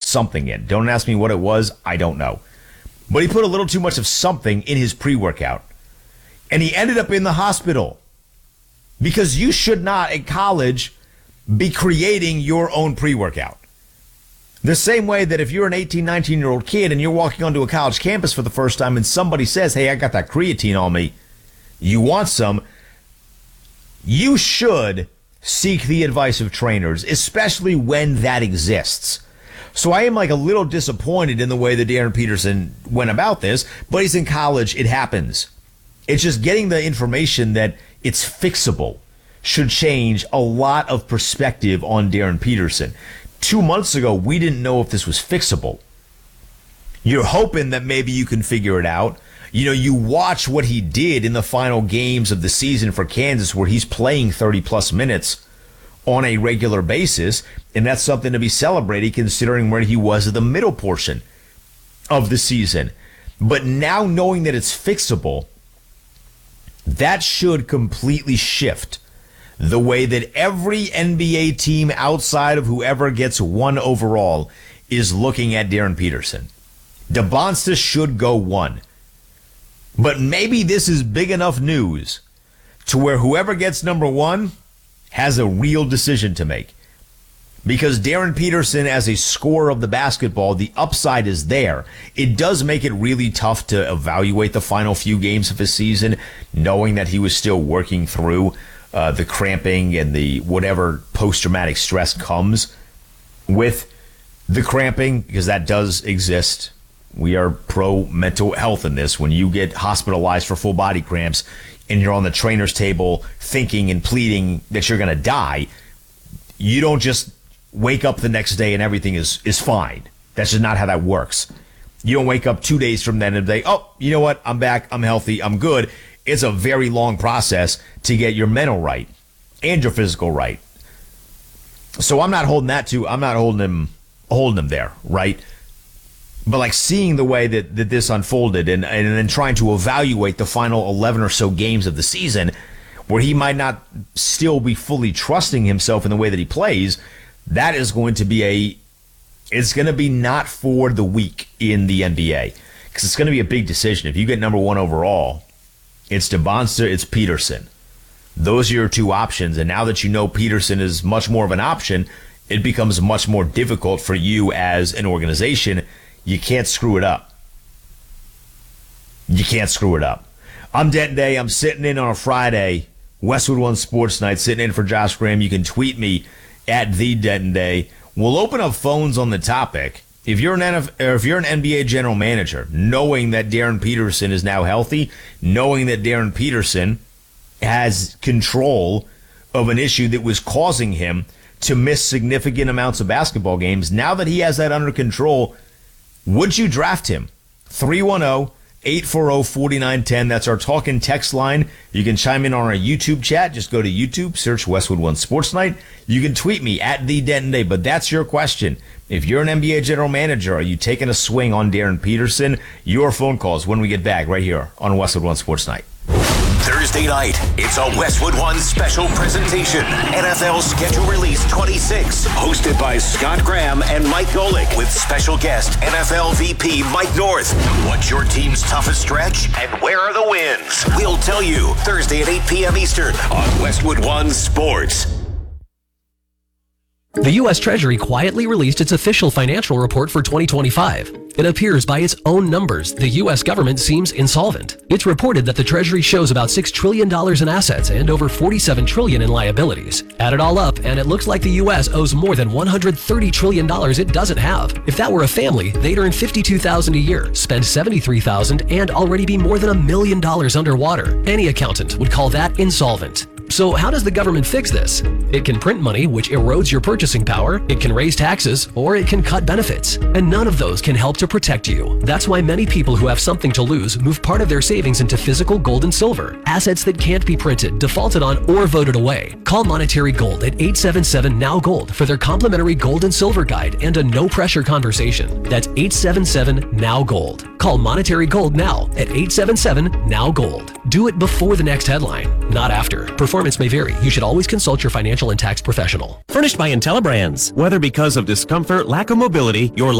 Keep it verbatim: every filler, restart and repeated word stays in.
something in. Don't ask me what it was. I don't know. But he put a little too much of something in his pre-workout. And he ended up in the hospital. Because you should not, at college, be creating your own pre-workout. The same way that if you're an eighteen, nineteen-year-old kid and you're walking onto a college campus for the first time and somebody says, hey, I got that creatine on me, you want some, you should seek the advice of trainers, especially when that exists. So I am like a little disappointed in the way that Darren Peterson went about this, but he's in college. It happens. It's just getting the information that it's fixable should change a lot of perspective on Darren Peterson. Two months ago, we didn't know if this was fixable. You're hoping that maybe you can figure it out. You know, you watch what he did in the final games of the season for Kansas, where he's playing thirty plus minutes on a regular basis, and that's something to be celebrated considering where he was at the middle portion of the season. But now knowing that it's fixable, that should completely shift the way that every N B A team outside of whoever gets one overall is looking at Darren Peterson. DeBonsta should go one. But maybe this is big enough news to where whoever gets number one has a real decision to make. Because Darren Peterson, as a scorer of the basketball, the upside is there. It does make it really tough to evaluate the final few games of his season, knowing that he was still working through uh, the cramping and the whatever post-traumatic stress comes with the cramping, because that does exist. We are pro mental health in this. When you get hospitalized for full body cramps and you're on the trainer's table thinking and pleading that you're going to die, you don't just wake up the next day and everything is, is fine. That's just not how that works. You don't wake up two days from then and say, oh, you know what? I'm back. I'm healthy. I'm good. It's a very long process to get your mental right and your physical right. So I'm not holding that to, I'm not holding him, holding him there, right? But like seeing the way that, that this unfolded and, and then trying to evaluate the final eleven or so games of the season where he might not still be fully trusting himself in the way that he plays, that is going to be a, it's going to be not for the weak in the N B A, because it's going to be a big decision. If you get number one overall, it's DeBonsta, it's Peterson. Those are your two options. And now that you know Peterson is much more of an option, it becomes much more difficult for you as an organization. You can't screw it up. You can't screw it up. I'm Denton Day. I'm sitting in on a Friday, Westwood One Sports Night, sitting in for Josh Graham. You can tweet me at the Denton Day. We'll open up phones on the topic. If you're an N F, or if you're an N B A general manager, knowing that Darren Peterson is now healthy, knowing that Darren Peterson has control of an issue that was causing him to miss significant amounts of basketball games, now that he has that under control, would you draft him? three one zero, eight four zero, four nine one zero. That's our talk and text line. You can chime in on our YouTube chat. Just go to YouTube, search Westwood One Sports Night. You can tweet me at the Denton Day. But that's your question. If you're an N B A general manager, are you taking a swing on Darren Peterson? Your phone calls when we get back right here on Westwood One Sports Night. Thursday night, it's a Westwood One special presentation. N F L Schedule Release twenty-six, hosted by Scott Graham and Mike Golick, with special guest N F L V P Mike North. What's your team's toughest stretch, and where are the wins? We'll tell you Thursday at eight p.m. Eastern on Westwood One Sports. The U S Treasury quietly released its official financial report for twenty twenty-five. It appears by its own numbers, the U S government seems insolvent. It's reported that the Treasury shows about six trillion dollars in assets and over forty-seven trillion dollars in liabilities. Add it all up, and it looks like the U S owes more than one hundred thirty trillion dollars it doesn't have. If that were a family, they'd earn fifty-two thousand dollars a year, spend seventy-three thousand dollars, and already be more than a million dollars underwater. Any accountant would call that insolvent. So how does the government fix this? It can print money, which erodes your purchasing power, it can raise taxes, or it can cut benefits. And none of those can help to protect you. That's why many people who have something to lose move part of their savings into physical gold and silver, assets that can't be printed, defaulted on, or voted away. Call Monetary Gold at eight seven seven, N O W Gold for their complimentary gold and silver guide and a no-pressure conversation. That's eight seven seven, N O W Gold. Call Monetary Gold now at eight seven seven, N O W Gold. Do it before the next headline, not after. Performance may vary. You should always consult your financial and tax professional. Furnished by IntelliBrands. Whether because of discomfort, lack of mobility, your